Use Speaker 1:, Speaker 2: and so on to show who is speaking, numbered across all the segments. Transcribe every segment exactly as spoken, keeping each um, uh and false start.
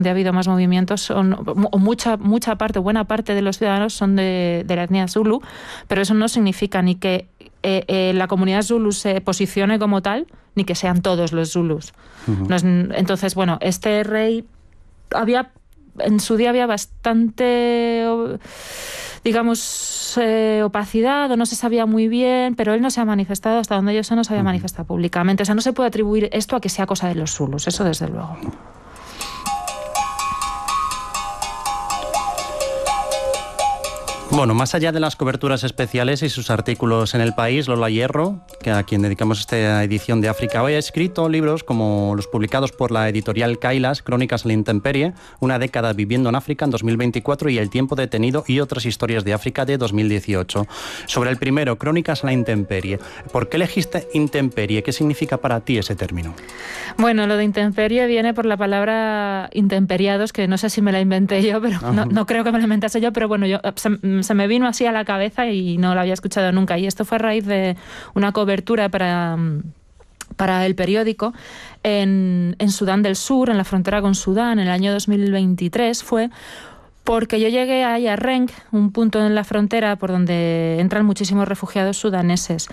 Speaker 1: donde ha habido más movimientos, son, o mucha, mucha parte, buena parte de los ciudadanos son de, de la etnia Zulu, pero eso no significa ni que eh, eh, la comunidad Zulu se posicione como tal, ni que sean todos los Zulus. Uh-huh. No es, entonces, bueno, este rey había, en su día había bastante, digamos, eh, opacidad, o no se sabía muy bien, pero él no se ha manifestado, hasta donde yo sé, no se había uh-huh. manifestado públicamente. O sea, no se puede atribuir esto a que sea cosa de los Zulus, eso desde luego.
Speaker 2: Bueno, más allá de las coberturas especiales y sus artículos en El País, Lola Hierro, que a quien dedicamos esta edición de África Hoy, ha escrito libros como los publicados por la editorial Kailas, Crónicas a la Intemperie, Una década viviendo en África en dos mil veinticuatro y El tiempo detenido y otras historias de África de dos mil dieciocho. Sobre el primero, Crónicas a la Intemperie, ¿por qué elegiste intemperie? ¿Qué significa para ti ese término?
Speaker 1: Bueno, lo de intemperie viene por la palabra intemperiados, que no sé si me la inventé yo, pero no, no creo que me la inventase yo, pero bueno, yo se, se me vino así a la cabeza y no la había escuchado nunca. Y esto fue a raíz de una cobertura para, para el periódico en, en Sudán del Sur, en la frontera con Sudán, en el año dos mil veintitrés fue, porque yo llegué ahí a Renk, un punto en la frontera por donde entran muchísimos refugiados sudaneses.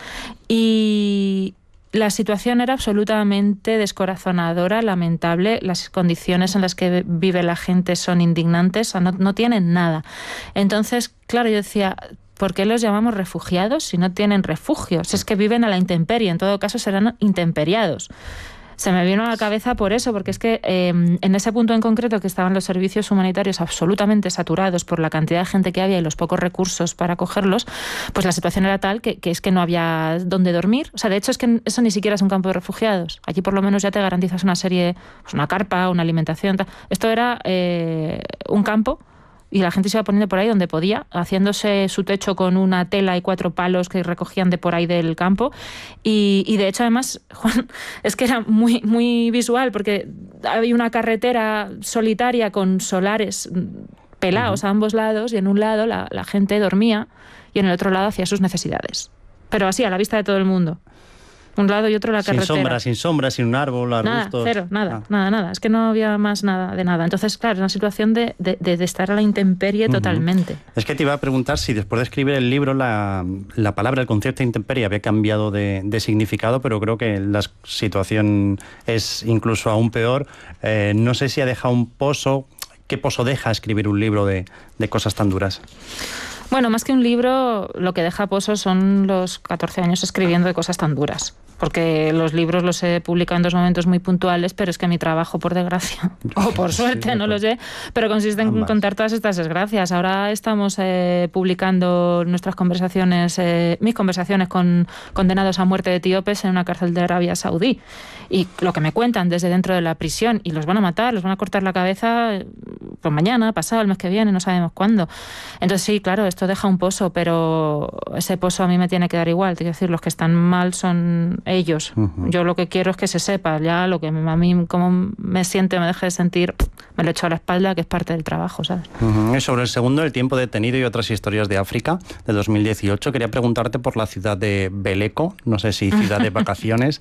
Speaker 1: Y la situación era absolutamente descorazonadora, lamentable. Las condiciones en las que vive la gente son indignantes, o sea, no, no tienen nada. Entonces, claro, yo decía, ¿por qué los llamamos refugiados si no tienen refugio? Si es que viven a la intemperie, en todo caso serán intemperiados. Se me vino a la cabeza por eso, porque es que eh, en ese punto en concreto que estaban los servicios humanitarios absolutamente saturados por la cantidad de gente que había y los pocos recursos para acogerlos, pues la situación era tal que, que es que no había dónde dormir. O sea, de hecho es que eso ni siquiera es un campo de refugiados. Aquí por lo menos ya te garantizas una serie, pues una carpa, una alimentación. Tal. Esto era eh, un campo y la gente se iba poniendo por ahí donde podía, haciéndose su techo con una tela y cuatro palos que recogían de por ahí del campo. Y, y de hecho, además, Juan, es que era muy, muy visual, porque había una carretera solitaria con solares pelados uh-huh. a ambos lados, y en un lado la, la gente dormía y en el otro lado hacía sus necesidades. Pero así, a la vista de todo el mundo. Un lado y otro la carretera.
Speaker 2: Sin sombra, sin sombra, sin un árbol, arbustos.
Speaker 1: Nada, cero, nada,
Speaker 2: ah.
Speaker 1: nada, nada. Es que no había más nada de nada. Entonces, claro, es una situación de, de, de estar a la intemperie uh-huh. totalmente.
Speaker 2: Es que te iba a preguntar si después de escribir el libro la, la palabra, el concepto de intemperie había cambiado de, de significado, pero creo que la situación es incluso aún peor. Eh, no sé si ha dejado un pozo. ¿Qué pozo deja escribir un libro de, de cosas tan duras?
Speaker 1: Bueno, más que un libro, lo que deja pozo son los catorce años escribiendo de cosas tan duras. Porque los libros los he publicado en dos momentos muy puntuales, pero es que mi trabajo, por desgracia, o por suerte, sí, no lo sé, pero consiste en ambas. Contar todas estas desgracias. Ahora estamos eh, publicando nuestras conversaciones, eh, mis conversaciones con condenados a muerte de etíopes en una cárcel de Arabia Saudí. Y lo que me cuentan desde dentro de la prisión, y los van a matar, los van a cortar la cabeza pues mañana, pasado, el mes que viene, no sabemos cuándo. Entonces sí, claro, esto deja un pozo, pero ese pozo a mí me tiene que dar igual. Quiero decir, los que están mal son ellos. Uh-huh. Yo lo que quiero es que se sepa, ya lo que a mí como me siente, me deje de sentir, me lo echo a la espalda, que es parte del trabajo, ¿sabes?
Speaker 2: Uh-huh. Y sobre el segundo, El tiempo detenido y otras historias de África, de dos mil dieciocho, quería preguntarte por la ciudad de Beleco, no sé si ciudad de vacaciones,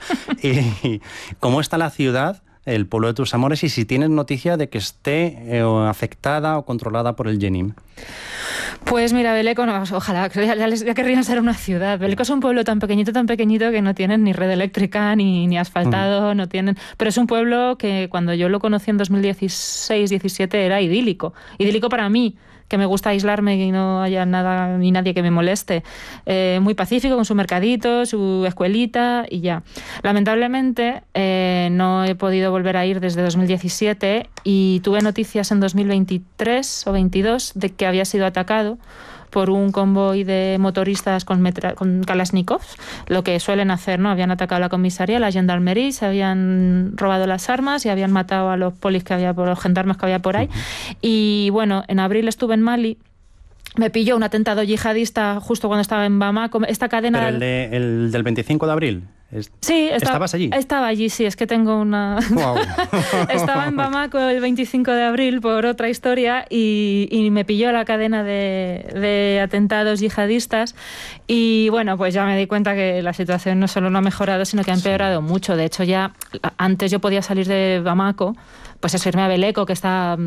Speaker 2: y cómo está la ciudad, el pueblo de tus amores, y si tienes noticia de que esté eh, afectada o controlada por el Jenim.
Speaker 1: Pues mira, Beleco, no, ojalá, ya, ya, ya querrían ser una ciudad. Beleco es un pueblo tan pequeñito, tan pequeñito que no tienen ni red eléctrica, ni, ni asfaltado, mm. no tienen... Pero es un pueblo que cuando yo lo conocí en dos mil dieciséis diecisiete era idílico. Idílico para mí, que me gusta aislarme y no haya nada ni nadie que me moleste. Eh, muy pacífico, con su mercadito, su escuelita y ya. Lamentablemente eh, no he podido volver a ir desde dos mil diecisiete y tuve noticias en dos mil veintitrés o veintidós de que había sido atacado por un convoy de motoristas con, metra- con Kalashnikovs, lo que suelen hacer, ¿no? Habían atacado la comisaría, la gendarmería, se habían robado las armas y habían matado a los polis que había, por los gendarmes que había por ahí. Uh-huh. Y bueno, en abril estuve en Mali. Me pilló un atentado yihadista justo cuando estaba en Bamako. Esta cadena...
Speaker 2: ¿Pero el, de, el del veinticinco de abril? Es...
Speaker 1: Sí, estaba,
Speaker 2: ¿estabas allí?
Speaker 1: Estaba allí, sí, es que tengo una...
Speaker 2: Wow.
Speaker 1: Estaba en Bamako el veinticinco de abril por otra historia y, y me pilló la cadena de, de atentados yihadistas y bueno, pues ya me di cuenta que la situación no solo no ha mejorado, sino que ha empeorado sí. mucho. De hecho, ya antes yo podía salir de Bamako, pues eso, irme a Beleco, que está